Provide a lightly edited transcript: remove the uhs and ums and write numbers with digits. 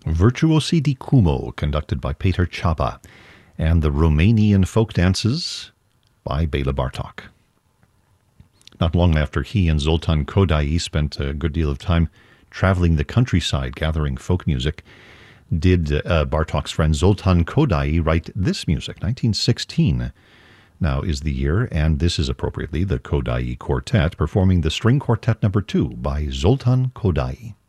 Virtuosi di Cumo, conducted by Peter Chaba, and the Romanian folk dances by Bela Bartok. Not long after he and Zoltan Kodaly spent a good deal of time traveling the countryside gathering folk music, did Bartok's friend Zoltan Kodaly write this music. 1916 now is the year, and this is appropriately the Kodaly Quartet performing the String Quartet No. 2 by Zoltan Kodaly.